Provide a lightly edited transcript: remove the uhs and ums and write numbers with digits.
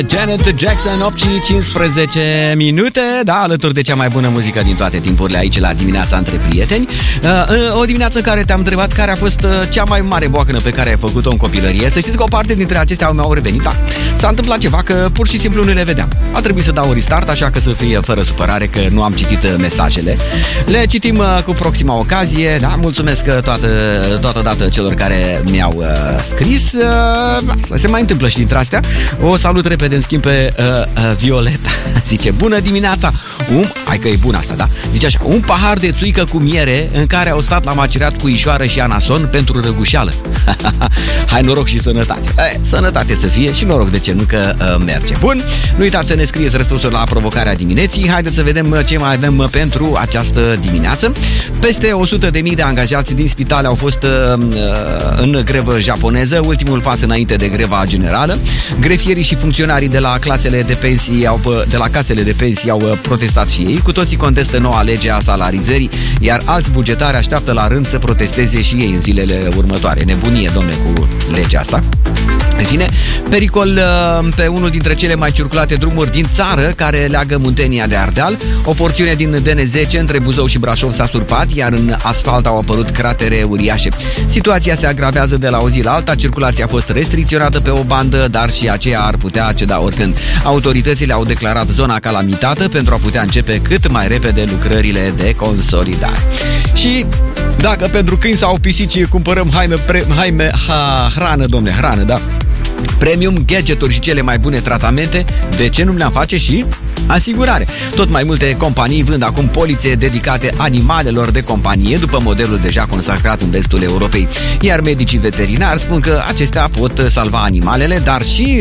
Janet Jackson, 8 și 15 minute, da, alături de cea mai bună muzică din toate timpurile aici la Dimineața între prieteni. O dimineață în care te-am întrebat care a fost cea mai mare boacănă pe care ai făcut-o în copilărie. Să știți că o parte dintre acestea mi-au revenit, da. S-a întâmplat ceva că pur și simplu nu le vedeam. A trebuit să dau un restart, așa că să fie fără supărare că nu am citit mesajele. Le citim cu proxima ocazie, da, mulțumesc totodată celor care mi-au scris. Se mai întâmplă și dintre astea. O salut repede, în schimb, pe Violeta. Zice, bună dimineața! Hai că e bună asta, da? Zice așa, un pahar de țuică cu miere în care au stat la macerat cu ișoară și anason pentru răgușeală. Hai, noroc și sănătate. Sănătate să fie și noroc, de ce nu, că merge. Bun, nu uitați să ne scrieți răspunsuri la provocarea dimineții. Haideți să vedem ce mai avem pentru această dimineață. Peste 100.000 de angajați din spitale au fost în grevă japoneză, ultimul pas înainte de greva generală. Grefierii și funcționarii de la casele de pensii au protestat și ei. Cu toții contestă noua lege a salarizării, iar alți bugetari așteaptă la rând să protesteze și ei în zilele următoare. Nebunie, domne, cu legea asta. În fine, pericol pe unul dintre cele mai circulate drumuri din țară, care leagă Muntenia de Ardeal. O porțiune din DN10 între Buzău și Brașov s-a surpat, iar în asfalt au apărut cratere uriașe. Situația se agravează de la o zi la alta, circulația a fost restricționată pe o bandă, dar și aceea ar putea ceda oricând. Autoritățile au declarat zona calamitată pentru a putea începe cât mai repede lucrările de consolidare. Și dacă pentru câini sau pisici cumpărăm hrană, domne, hrană, da? Premium, gadgeturi și cele mai bune tratamente, de ce nu le-am face și asigurare? Tot mai multe companii vând acum polițe dedicate animalelor de companie, după modelul deja consacrat în vestul Europei. Iar medicii veterinari spun că acestea pot salva animalele, dar și